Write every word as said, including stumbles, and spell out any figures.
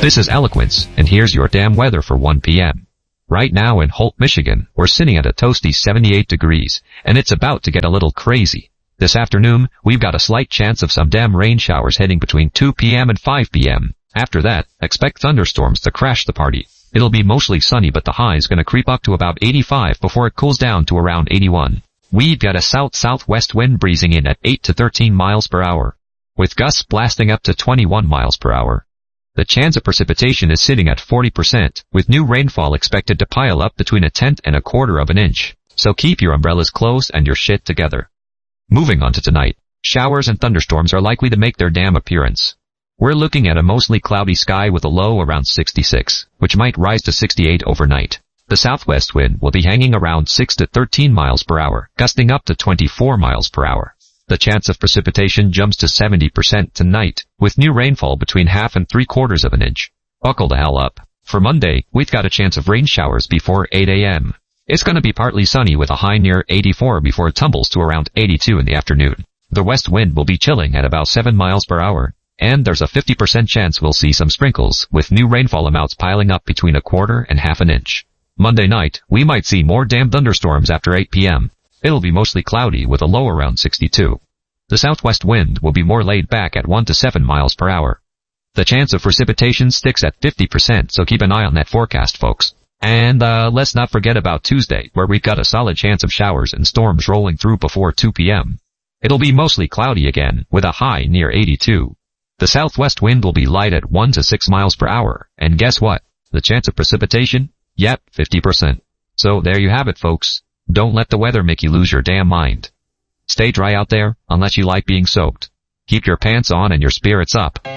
This is Eloquence, and here's your damn weather for one p m Right now in Holt, Michigan, we're sitting at a toasty seventy-eight degrees, and it's about to get a little crazy. This afternoon, we've got a slight chance of some damn rain showers heading between two p m and five p m After that, expect thunderstorms to crash the party. It'll be mostly sunny, but the high's gonna creep up to about eighty-five before it cools down to around eighty-one. We've got a south-southwest wind breezing in at eight to thirteen miles per hour, with gusts blasting up to twenty-one miles per hour. The chance of precipitation is sitting at forty percent, with new rainfall expected to pile up between a tenth and a quarter of an inch. So keep your umbrellas closed and your shit together. Moving on to tonight, showers and thunderstorms are likely to make their damn appearance. We're looking at a mostly cloudy sky with a low around sixty-six, which might rise to sixty-eight overnight. The southwest wind will be hanging around six to thirteen miles per hour, gusting up to twenty-four miles per hour. The chance of precipitation jumps to seventy percent tonight, with new rainfall between half and three quarters of an inch. Buckle the hell up. For Monday, we've got a chance of rain showers before eight a m It's gonna be partly sunny with a high near eighty-four before it tumbles to around eighty-two in the afternoon. The west wind will be chilling at about seven miles per hour, and there's a fifty percent chance we'll see some sprinkles, with new rainfall amounts piling up between a quarter and half an inch. Monday night, we might see more damn thunderstorms after eight p m It'll be mostly cloudy with a low around sixty-two. The southwest wind will be more laid back at one to seven miles per hour. The chance of precipitation sticks at fifty percent, so keep an eye on that forecast, folks. And, uh, let's not forget about Tuesday, where we've got a solid chance of showers and storms rolling through before two p m It'll be mostly cloudy again, with a high near eighty-two. The southwest wind will be light at one to six miles per hour, and guess what? The chance of precipitation? Yep, fifty percent. So there you have it, folks. Don't let the weather make you lose your damn mind. Stay dry out there, unless you like being soaked. Keep your pants on and your spirits up.